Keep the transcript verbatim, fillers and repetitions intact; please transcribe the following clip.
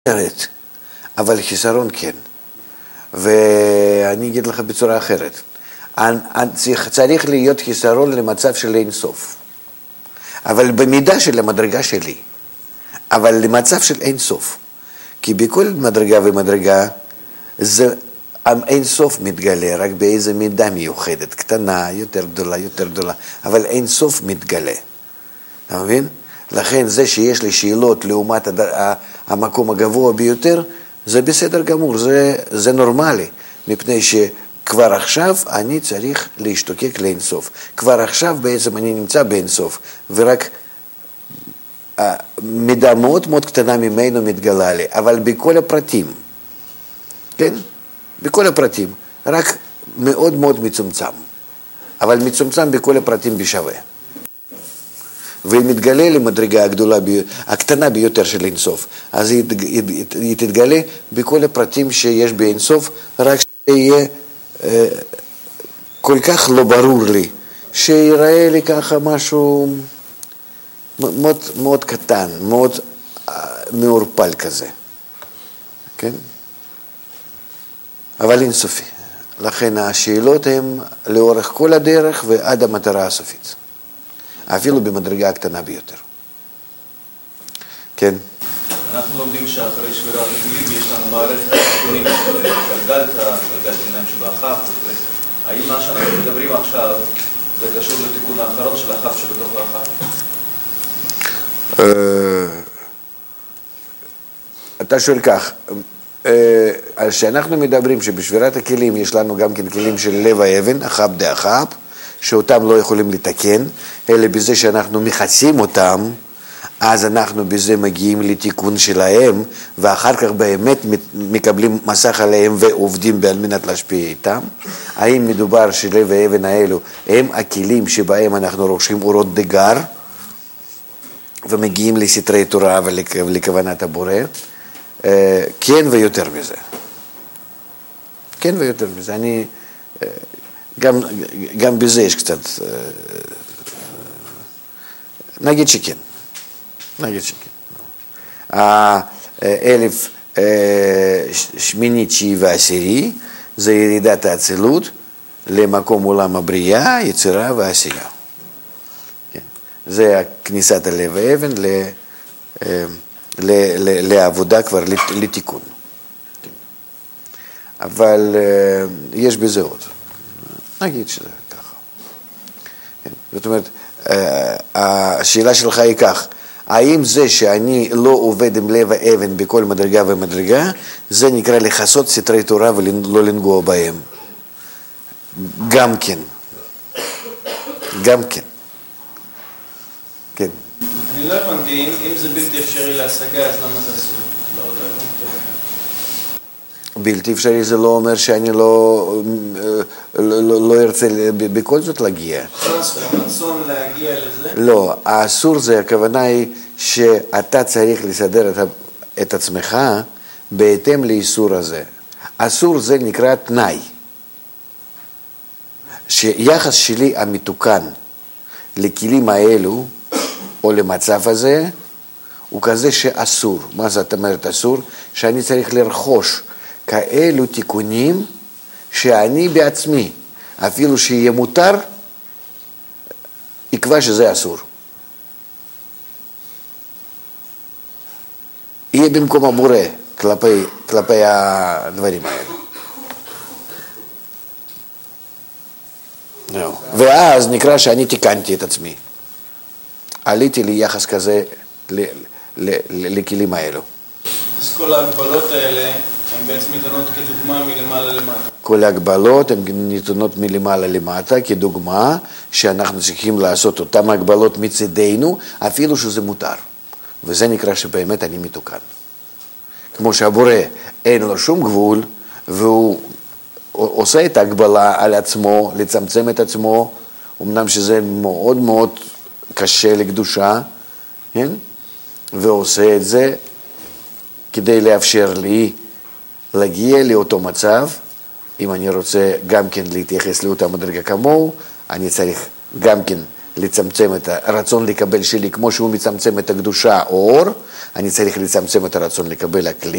אחרת, אבל חיסרון כן. ואני אגיד לך בצורה אחרת. צריך להיות חיסרון למצב של אין סוף. אבל במידה של המדרגה שלי. אבל למצב של אין סוף. כי בכל מדרגה ומדרגה, זה אין סוף מתגלה, רק באיזה מידה מיוחדת, קטנה, יותר גדולה, יותר גדולה, אבל אין סוף מתגלה. אתה מבין? לכן זה שיש לי שאלות לעומת המקום הגבוה ביותר, זה בסדר גמור, זה, זה נורמלי, מפני שכבר עכשיו אני צריך להשתוקק לאינסוף. כבר עכשיו בעצם אני נמצא באינסוף, ורק מידה מאוד מאוד קטנה ממנו מתגלה לי, אבל בכל הפרטים, כן? בכל הפרטים, רק מאוד מאוד מצומצם, אבל מצומצם בכל הפרטים בשווה. ומתגלה למדרגה הגדולה, הקטנה ביותר של אינסוף. אז היא, היא, היא תתגלה בכל הפרטים שיש באינסוף, רק שיהיה אה, כל כך לא ברור לי, שיראה לי ככה משהו מאוד, מאוד קטן, מאוד אה, מעורפל כזה. כן? אבל אינסופי. לכן השאלות הן לאורך כל הדרך ועד המטרה הסופית. אפילו במדרגה הקטנה ביותר. כן? אנחנו לומדים שאחרי שבירת הכלים יש לנו מערכת תיקונים של גלגלתא, גלגלת עיניים שבאחף. האם מה שאנחנו מדברים עכשיו זה קשור לתיקון האחרון של האחף שבתוך האחף? אתה שואל כך, על שאנחנו מדברים שבשבירת הכלים יש לנו גם כן כלים של לב האבן, אחף דאחף, שאותם לא יכולים לתקן, אלא בזה שאנחנו מכסים אותם, אז אנחנו בזה מגיעים לתיקון שלהם, ואחר כך באמת מקבלים מסך עליהם ועובדים על מנת להשפיע איתם. האם מדובר שלב האבן האלו הם הכלים שבהם אנחנו רוכשים אורות דגר, ומגיעים לסתרי תורה ולכוונת הבורא? כן ויותר מזה. כן ויותר מזה. אני... גם, גם בזה יש קצת, נגיד שכן, נגיד שכן. האלף שמיני, תשיעי ועשירי, זה ירידת האצילות למקום עולם הבריאה, יצירה ועשייה. כן. זה כניסת הלב האבן ל, ל, ל, לעבודה כבר, לתיקון. כן. אבל יש בזה עוד. נגיד שזה ככה. זאת אומרת, השאלה שלך היא כך, האם זה שאני לא עובד עם לב האבן בכל מדרגה ומדרגה, זה נקרא לחסות סתרי תורה ולא לנגוע בהם? גם כן. גם כן. כן. אני לא הבנתי, אם זה בלתי אפשרי להשגה, אז למה זה אסור? לא, לא הבנתי. בלתי אפשרי זה לא אומר שאני לא, לא, לא, לא ארצה בכל זאת להגיע. רצון להגיע לזה? לא, האסור זה, הכוונה היא שאתה צריך לסדר את, את עצמך בהתאם לאיסור הזה. אסור זה נקרא תנאי. שיחס שלי המתוקן לכלים האלו, או למצב הזה, הוא כזה שאסור. מה זאת אומרת אסור? שאני צריך לרכוש כאלו תיקונים שאני בעצמי, אפילו שיהיה מותר, יקבע שזה אסור. יהיה במקום הבורא כלפי, כלפי הדברים האלה. No. ואז נקרא שאני תיקנתי את עצמי. עליתי לי יחס כזה לכלים האלו. אז כל ההגבלות האלה הן בעצם ניתנות כדוגמה מלמעלה למטה. כל ההגבלות הן ניתנות מלמעלה למטה כדוגמה שאנחנו צריכים לעשות אותן הגבלות מצדנו, אפילו שזה מותר. וזה נקרא שבאמת אני מתוקן. כמו שהבורא אין לו שום גבול, והוא עושה את ההגבלה על עצמו, לצמצם את עצמו, אמנם שזה מאוד מאוד קשה לקדושה, כן? ועושה את זה כדי לאפשר לי להגיע לאותו מצב. אם אני רוצה גם כן להתייחס לאותה מדרגה כמוהו, אני צריך גם כן לצמצם את הרצון לקבל שלי, כמו שהוא מצמצם את הקדושה או אור, אני צריך לצמצם את הרצון לקבל הכלי.